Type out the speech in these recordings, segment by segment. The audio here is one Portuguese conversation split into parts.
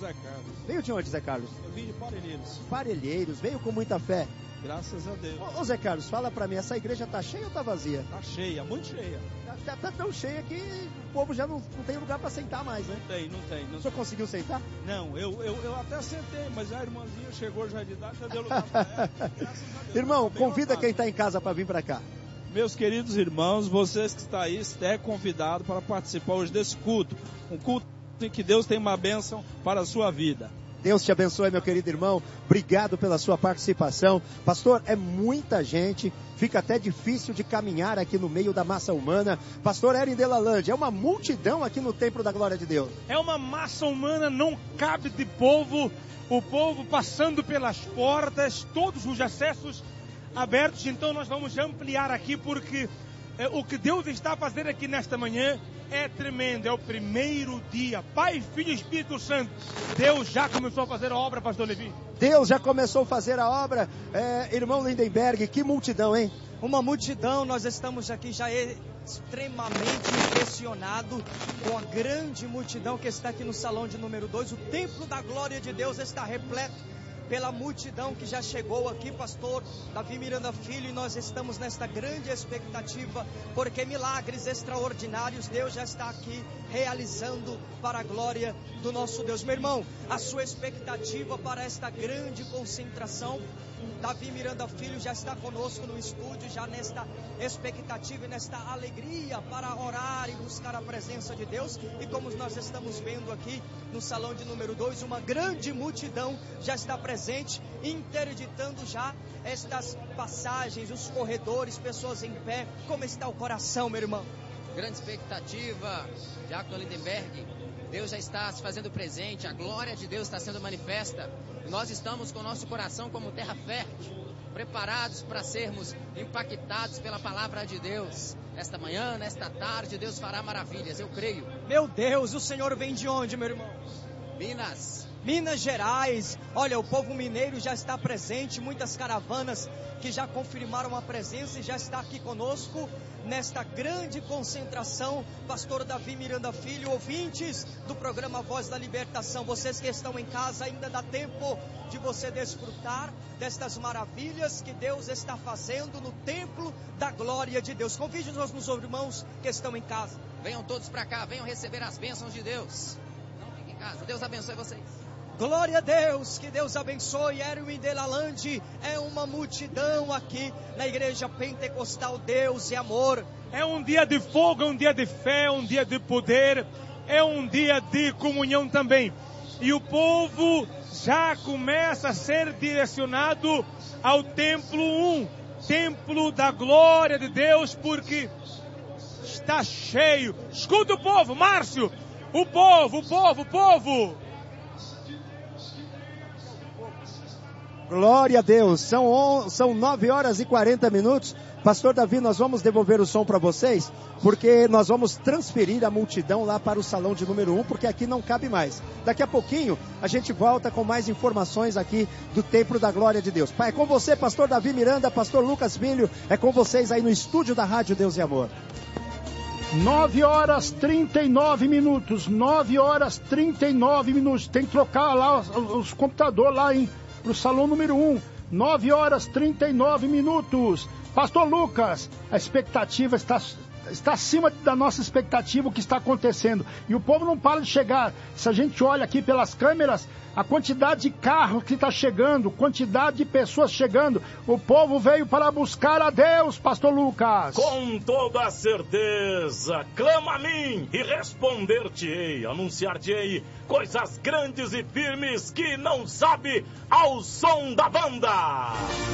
José Carlos. Veio de onde, Zé Carlos? Eu vim de Parelheiros. Parelheiros, veio com muita fé. Graças a Deus. Ô Zé Carlos, fala pra mim, essa igreja tá cheia ou tá vazia? Tá cheia, muito cheia. Tá tão cheia que o povo já não tem lugar pra sentar mais, né? Não tem. O senhor conseguiu sentar? Não, eu até sentei, mas a irmãzinha chegou já de idade, já deu lugar pra ela. Graças a Deus. Irmão, convida quem tá em casa pra vir pra cá. Meus queridos irmãos, vocês que estão aí, é convidado para participar hoje desse culto. Um culto em que Deus tem uma bênção para a sua vida. Deus te abençoe, meu querido irmão. Obrigado pela sua participação. Pastor, é muita gente. Fica até difícil de caminhar aqui no meio da massa humana. Pastor Eren Delalande, é uma multidão aqui no Templo da Glória de Deus. É uma massa humana, não cabe de povo. O povo passando pelas portas, todos os acessos abertos. Então nós vamos ampliar aqui porque o que Deus está fazendo aqui nesta manhã é tremendo. É o primeiro dia. Pai, Filho e Espírito Santo. Deus já começou a fazer a obra, pastor Levi. Deus já começou a fazer a obra. Irmão Lindenberg, que multidão, hein? Uma multidão, nós estamos aqui já extremamente impressionados com a grande multidão que está aqui no salão de número 2. O Templo da Glória de Deus está repleto pela multidão que já chegou aqui, pastor Davi Miranda Filho, e nós estamos nesta grande expectativa, porque milagres extraordinários Deus já está aqui realizando para a glória do nosso Deus. Meu irmão, a sua expectativa para esta grande concentração, Davi Miranda Filho já está conosco no estúdio, já nesta expectativa e nesta alegria para orar e buscar a presença de Deus. E como nós estamos vendo aqui no salão de número 2, uma grande multidão já está presente, interditando já estas passagens, os corredores, pessoas em pé. Como está o coração, meu irmão? Grande expectativa, Diácono Lindenberg. Deus já está se fazendo presente, a glória de Deus está sendo manifesta. Nós estamos com o nosso coração como terra fértil, preparados para sermos impactados pela palavra de Deus. Esta manhã, nesta tarde, Deus fará maravilhas, eu creio. Meu Deus, o Senhor vem de onde, meu irmão? Minas Gerais. Olha, o povo mineiro já está presente, muitas caravanas que já confirmaram a presença e já está aqui conosco nesta grande concentração. Pastor Davi Miranda Filho, ouvintes do programa Voz da Libertação, vocês que estão em casa, ainda dá tempo de você desfrutar destas maravilhas que Deus está fazendo no Templo da Glória de Deus. Convide os nossos irmãos que estão em casa. Venham todos para cá, venham receber as bênçãos de Deus. Não fiquem em casa, Deus abençoe vocês. Glória a Deus, que Deus abençoe. Erwin Delalande, é uma multidão aqui na Igreja Pentecostal Deus e Amor. É um dia de fogo, é um dia de fé, é um dia de poder, é um dia de comunhão também. E o povo já começa a ser direcionado ao Templo 1, Templo da Glória de Deus, porque está cheio. Escuta o povo, Márcio, o povo. Glória a Deus, são 9 horas e 40 minutos. Pastor Davi, nós vamos devolver o som para vocês, porque nós vamos transferir a multidão lá para o salão de número 1, porque aqui não cabe mais. Daqui a pouquinho a gente volta com mais informações aqui do Templo da Glória de Deus. Pai, é com você, pastor Davi Miranda, pastor Lucas Filho, é com vocês aí no estúdio da Rádio Deus e Amor. 9 horas 39 minutos, 9 horas 39 minutos, tem que trocar lá os computadores lá, hein? Para o salão número 1, 9 horas 39 minutos. Pastor Lucas, a expectativa está acima da nossa expectativa, o que está acontecendo. E o povo não para de chegar. Se a gente olha aqui pelas câmeras, a quantidade de carros que está chegando, quantidade de pessoas chegando. O povo veio para buscar a Deus, pastor Lucas. Com toda certeza, clama a mim e responder-te-ei, anunciar-te-ei coisas grandes e firmes que não sabe ao som da banda.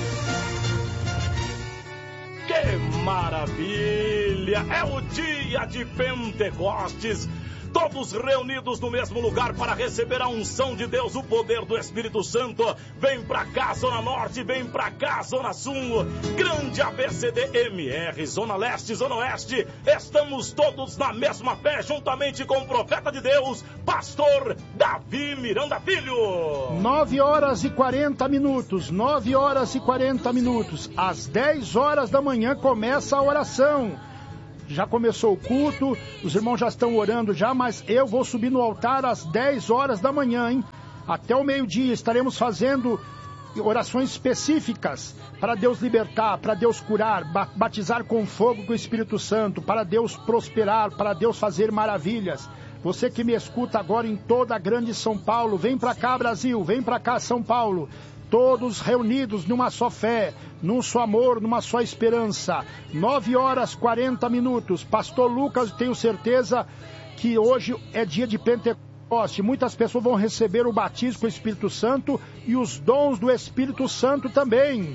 Que maravilha! É o dia de Pentecostes. Todos reunidos no mesmo lugar para receber a unção de Deus, o poder do Espírito Santo. Vem pra cá, Zona Norte, vem pra cá, Zona Sul, Grande ABCD, MR, Zona Leste, Zona Oeste. Estamos todos na mesma fé, juntamente com o profeta de Deus, pastor Davi Miranda Filho. 9 horas e 40 minutos, 9 horas e 40 minutos. Às 10 horas da manhã começa a oração. já começou o culto, os irmãos já estão orando já, mas eu vou subir no altar às 10 horas da manhã, hein? Até o meio-dia estaremos fazendo orações específicas para Deus libertar, para Deus curar, batizar com fogo com o Espírito Santo, para Deus prosperar, para Deus fazer maravilhas. Você que me escuta agora em toda a grande São Paulo, vem para cá, Brasil, vem para cá, São Paulo. Todos reunidos numa só fé, num só amor, numa só esperança. 9 horas 40 minutos. Pastor Lucas, tenho certeza que hoje é dia de Pentecoste. Muitas pessoas vão receber o batismo com o Espírito Santo e os dons do Espírito Santo também.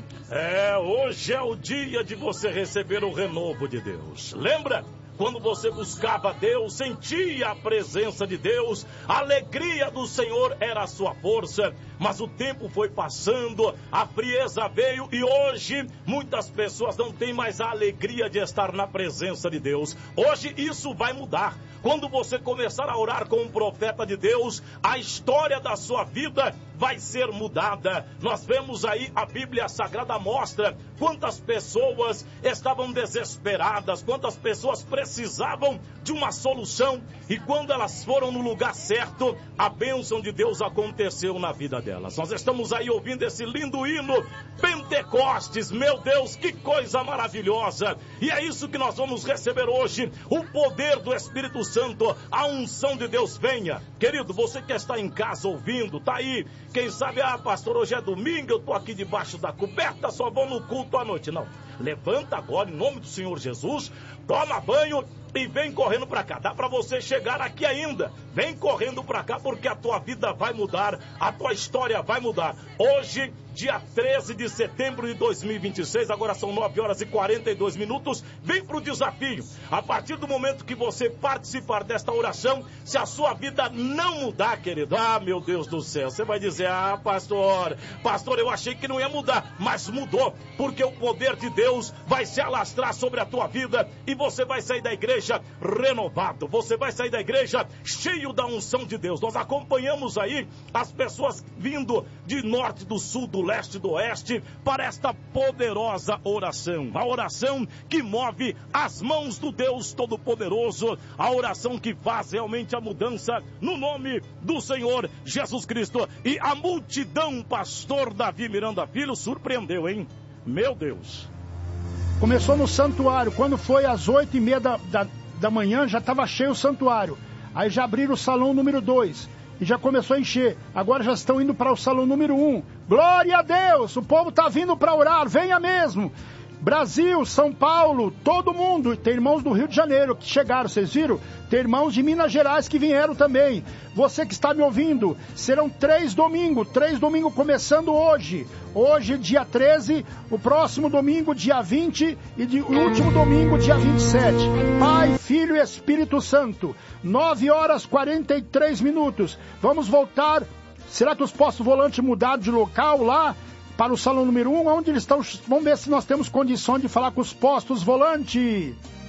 Hoje é o dia de você receber o renovo de Deus. Lembra? Quando você buscava Deus, sentia a presença de Deus, a alegria do Senhor era a sua força. Mas o tempo foi passando, a frieza veio e hoje muitas pessoas não têm mais a alegria de estar na presença de Deus. Hoje isso vai mudar. Quando você começar a orar com um profeta de Deus, a história da sua vida vai ser mudada. Nós vemos aí a Bíblia Sagrada mostra quantas pessoas estavam desesperadas, quantas pessoas precisavam de uma solução e quando elas foram no lugar certo, a bênção de Deus aconteceu na vida delas. Nós estamos aí ouvindo esse lindo hino Pentecostes, meu Deus, que coisa maravilhosa! E é isso que nós vamos receber hoje, o poder do Espírito Santo, a unção de Deus venha. Querido, você que está em casa ouvindo, tá aí, quem sabe, pastor, hoje é domingo, eu tô aqui debaixo da coberta, só vou no culto à noite. Não, levanta agora em nome do Senhor Jesus, toma banho e vem correndo para cá. Dá para você chegar aqui ainda. Vem correndo para cá porque a tua vida vai mudar, a tua história vai mudar. Hoje, dia 13 de setembro de 2026, agora são 9 horas e 42 minutos. Vem para o desafio. A partir do momento que você participar desta oração, se a sua vida não mudar, querido, meu Deus do céu, você vai dizer, pastor, eu achei que não ia mudar, mas mudou, porque o poder de Deus vai se alastrar sobre a tua vida e você vai sair da igreja renovado, você vai sair da igreja cheio da unção de Deus. Nós acompanhamos aí as pessoas vindo de norte, do sul, do leste, do oeste, para esta poderosa oração, a oração que move as mãos do Deus Todo-Poderoso, a oração que faz realmente a mudança no nome do Senhor Jesus Cristo. E a multidão, pastor Davi Miranda Filho, surpreendeu, hein? Meu Deus! Começou no santuário, quando foi às 8h30 da manhã, já estava cheio o santuário. Aí já abriram o salão número 2 e já começou a encher. Agora já estão indo para o salão número 1. Glória a Deus! O povo está vindo para orar, venha mesmo! Brasil, São Paulo, todo mundo. Tem irmãos do Rio de Janeiro que chegaram, vocês viram? Tem irmãos de Minas Gerais que vieram também. Você que está me ouvindo, serão 3 domingos começando hoje. Hoje, dia 13, o próximo domingo, dia 20 e o último domingo, dia 27. Pai, Filho e Espírito Santo. 9 horas 43 minutos. Vamos voltar. Será que os postos volantes mudaram de local lá? Para o salão número 1, onde eles estão? Vamos ver se nós temos condições de falar com os postos volante.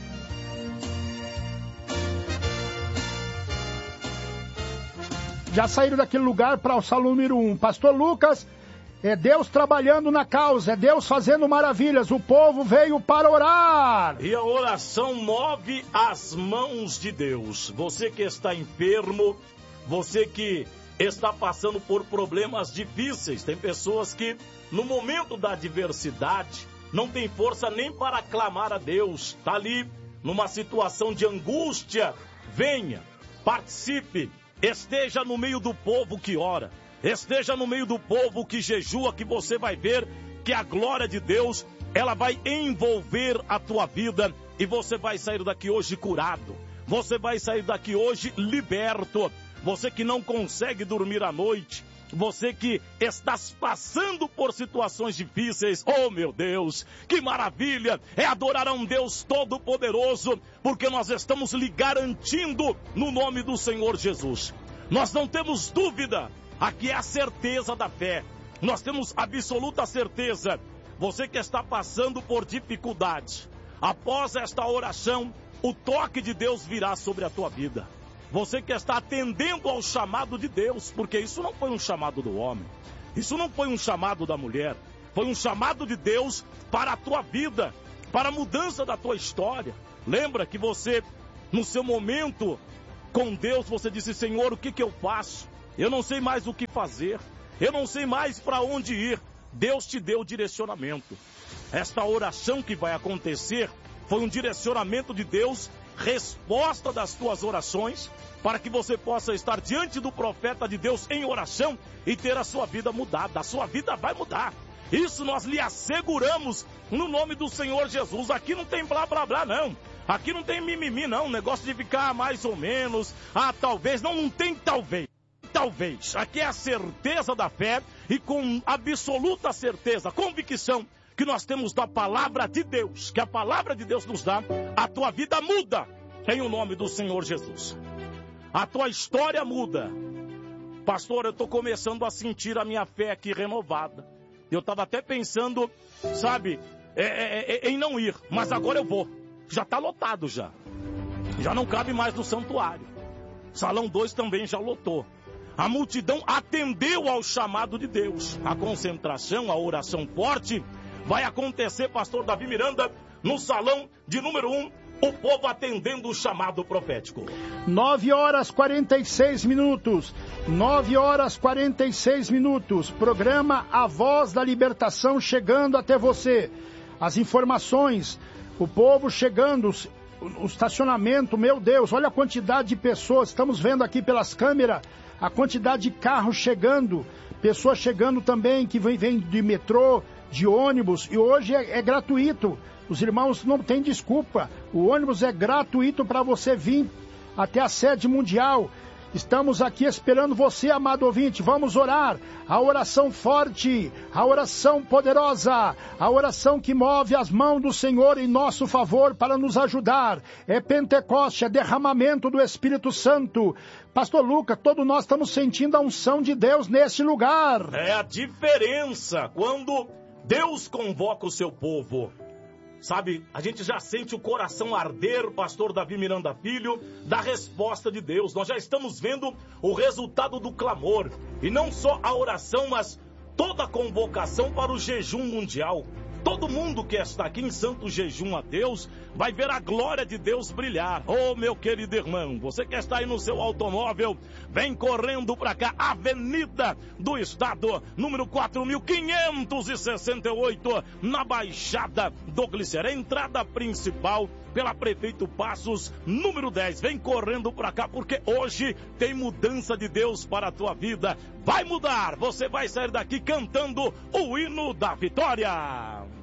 Já saíram daquele lugar para o salão número 1. Pastor Lucas, é Deus trabalhando na causa, é Deus fazendo maravilhas. O povo veio para orar. E a oração move as mãos de Deus. Você que está enfermo, você que está passando por problemas difíceis. Tem pessoas que, no momento da adversidade, não tem força nem para clamar a Deus. Está ali, numa situação de angústia. Venha, participe, esteja no meio do povo que ora. Esteja no meio do povo que jejua, que você vai ver que a glória de Deus, ela vai envolver a tua vida e você vai sair daqui hoje curado. Você vai sair daqui hoje liberto. Você que não consegue dormir à noite, você que está passando por situações difíceis, oh meu Deus, que maravilha é adorar a um Deus Todo-Poderoso, porque nós estamos lhe garantindo no nome do Senhor Jesus. Nós não temos dúvida, aqui é a certeza da fé, nós temos absoluta certeza. Você que está passando por dificuldade, após esta oração, o toque de Deus virá sobre a tua vida. Você que está atendendo ao chamado de Deus, porque isso não foi um chamado do homem, isso não foi um chamado da mulher, foi um chamado de Deus para a tua vida, para a mudança da tua história. Lembra que você, no seu momento com Deus, você disse: Senhor, o que eu faço? Eu não sei mais o que fazer. Eu não sei mais para onde ir. Deus te deu direcionamento. Esta oração que vai acontecer foi um direcionamento de Deus, resposta das tuas orações, para que você possa estar diante do profeta de Deus em oração e ter a sua vida mudada. A sua vida vai mudar. Isso nós lhe asseguramos no nome do Senhor Jesus. Aqui não tem blá blá blá não. Aqui não tem mimimi não. Negócio de ficar mais ou menos. Talvez. Não tem talvez. Talvez. Aqui é a certeza da fé e com absoluta certeza, convicção que nós temos da palavra de Deus, que a palavra de Deus nos dá, a tua vida muda em o nome do Senhor Jesus. A tua história muda. Pastor, eu estou começando a sentir a minha fé aqui renovada. Eu estava até pensando, sabe, em não ir, mas agora eu vou. Já está lotado já. Já não cabe mais no santuário. Salão 2 também já lotou. A multidão atendeu ao chamado de Deus. A concentração, a oração forte vai acontecer, pastor Davi Miranda, no salão de número 1, o povo atendendo o chamado profético. 9 horas 46 minutos. 9 horas 46 minutos. Programa A Voz da Libertação chegando até você. As informações, o povo chegando, o estacionamento, meu Deus, olha a quantidade de pessoas. Estamos vendo aqui pelas câmeras a quantidade de carros chegando, pessoas chegando também que vêm de metrô, de ônibus, e hoje é gratuito. Os irmãos não têm desculpa. O ônibus é gratuito para você vir até a sede mundial. Estamos aqui esperando você, amado ouvinte. Vamos orar. A oração forte, a oração poderosa, a oração que move as mãos do Senhor em nosso favor para nos ajudar. É Pentecoste, é derramamento do Espírito Santo. Pastor Lucas, todos nós estamos sentindo a unção de Deus nesse lugar. É a diferença quando Deus convoca o seu povo. Sabe, a gente já sente o coração arder, pastor Davi Miranda Filho, da resposta de Deus. Nós já estamos vendo o resultado do clamor. E não só a oração, mas toda a convocação para o jejum mundial. Todo mundo que está aqui em santo jejum a Deus vai ver a glória de Deus brilhar. Oh, meu querido irmão, você que está aí no seu automóvel, vem correndo para cá, Avenida do Estado, número 4568, na Baixada do Glicério, entrada principal pela Prefeito Passos, número 10. Vem correndo para cá, porque hoje tem mudança de Deus para a tua vida. Vai mudar, você vai sair daqui cantando o hino da vitória.